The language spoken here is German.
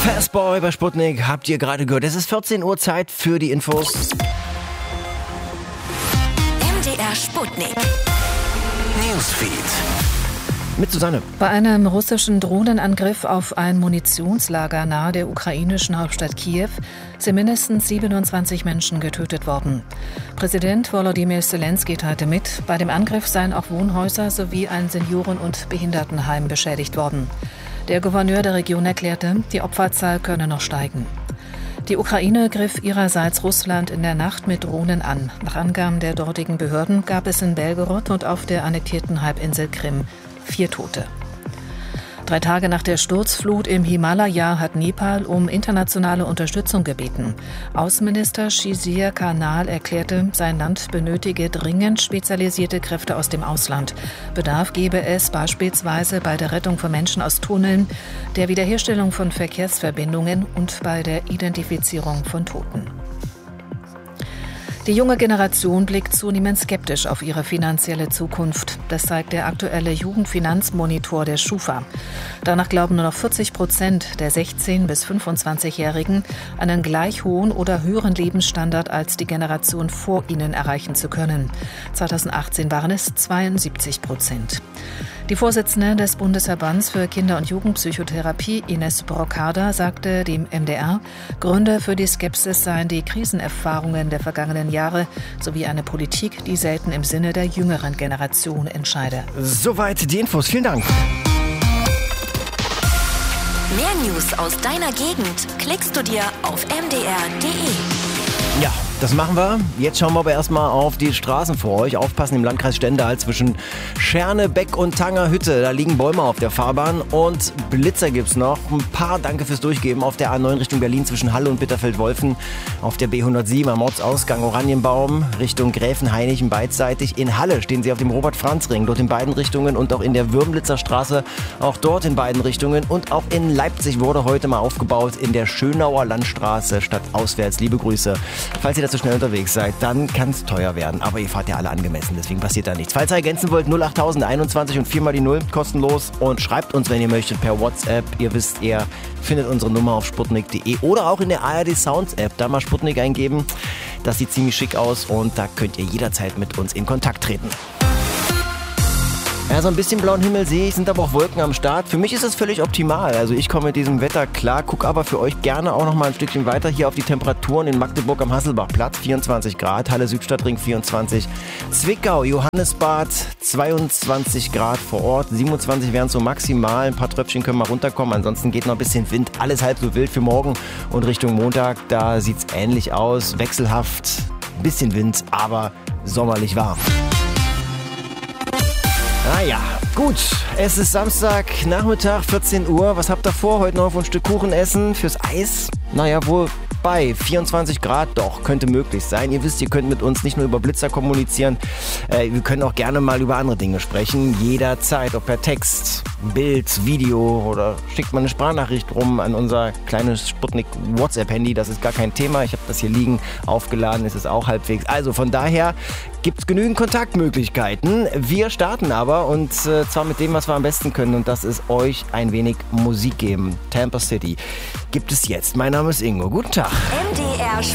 Fastboy bei Sputnik habt ihr gerade gehört. Es ist 14 Uhr, Zeit für die Infos. MDR Sputnik Newsfeed. Mit Susanne. Bei einem russischen Drohnenangriff auf ein Munitionslager nahe der ukrainischen Hauptstadt Kiew sind mindestens 27 Menschen getötet worden. Präsident Volodymyr Zelensky teilte mit, bei dem Angriff seien auch Wohnhäuser sowie ein Senioren- und Behindertenheim beschädigt worden. Der Gouverneur der Region erklärte, die Opferzahl könne noch steigen. Die Ukraine griff ihrerseits Russland in der Nacht mit Drohnen an. Nach Angaben der dortigen Behörden gab es in Belgorod und auf der annektierten Halbinsel Krim 4 Tote. 3 Tage nach der Sturzflut im Himalaya hat Nepal um internationale Unterstützung gebeten. Außenminister Shizir Khanal erklärte, sein Land benötige dringend spezialisierte Kräfte aus dem Ausland. Bedarf gebe es beispielsweise bei der Rettung von Menschen aus Tunneln, der Wiederherstellung von Verkehrsverbindungen und bei der Identifizierung von Toten. Die junge Generation blickt zunehmend skeptisch auf ihre finanzielle Zukunft. Das zeigt der aktuelle Jugendfinanzmonitor der Schufa. Danach glauben nur noch 40% der 16- bis 25-Jährigen, einen gleich hohen oder höheren Lebensstandard als die Generation vor ihnen erreichen zu können. 2018 waren es 72%. Die Vorsitzende des Bundesverbands für Kinder- und Jugendpsychotherapie, Ines Brocada, sagte dem MDR, Gründe für die Skepsis seien die Krisenerfahrungen der vergangenen Jahre sowie eine Politik, die selten im Sinne der jüngeren Generation entscheide. Soweit die Infos. Vielen Dank. Mehr News aus deiner Gegend klickst du dir auf mdr.de. Ja, das machen wir. Jetzt schauen wir aber erstmal auf die Straßen vor euch. Aufpassen im Landkreis Stendal zwischen Schernebeck und Tangerhütte. Da liegen Bäume auf der Fahrbahn und Blitzer gibt's noch. Ein paar Danke fürs Durchgeben auf der A9 Richtung Berlin zwischen Halle und Bitterfeld-Wolfen. Auf der B107 am Ortsausgang Oranienbaum Richtung Gräfenhainichen beidseitig. In Halle stehen sie auf dem Robert-Franz-Ring, dort in beiden Richtungen und auch in der Würmlitzer Straße, auch dort in beiden Richtungen. Und auch in Leipzig wurde heute mal aufgebaut in der Schönauer Landstraße statt auswärts. Liebe Grüße. Falls ihr das so schnell unterwegs seid, dann kann es teuer werden. Aber ihr fahrt ja alle angemessen, deswegen passiert da nichts. Falls ihr ergänzen wollt, 08021 und 4 mal die 0, kostenlos. Und schreibt uns, wenn ihr möchtet, per WhatsApp. Ihr wisst, ihr findet unsere Nummer auf sputnik.de oder auch in der ARD Sounds App. Da mal Sputnik eingeben. Das sieht ziemlich schick aus und da könnt ihr jederzeit mit uns in Kontakt treten. Ja, so ein bisschen blauen Himmel sehe ich, sind aber auch Wolken am Start. Für mich ist das völlig optimal. Also ich komme mit diesem Wetter klar, gucke aber für euch gerne auch noch mal ein Stückchen weiter hier auf die Temperaturen in Magdeburg am Hasselbachplatz, 24 Grad, Halle Südstadtring 24, Zwickau, Johannesbad 22 Grad vor Ort, 27 wären so maximal, ein paar Tröpfchen können mal runterkommen, ansonsten geht noch ein bisschen Wind, alles halb so wild für morgen und Richtung Montag, da sieht es ähnlich aus, wechselhaft, ein bisschen Wind, aber sommerlich warm. Naja, gut, es ist Samstag, Nachmittag, 14 Uhr. Was habt ihr vor? Heute noch ein Stück Kuchen essen fürs Eis? Naja, wohl bei 24 Grad, doch, könnte möglich sein. Ihr wisst, ihr könnt mit uns nicht nur über Blitzer kommunizieren, wir können auch gerne mal über andere Dinge sprechen. Jederzeit, ob per Text, Bild, Video oder schickt mal eine Sprachnachricht rum an unser kleines Sputnik WhatsApp-Handy. Das ist gar kein Thema. Ich habe das hier liegen, aufgeladen, ist es auch halbwegs. Also von daher gibt es genügend Kontaktmöglichkeiten. Wir starten aber und zwar mit dem, was wir am besten können und das ist euch ein wenig Musik geben. Tampa City gibt es jetzt. Mein Name ist Ingo. Guten Tag. MDR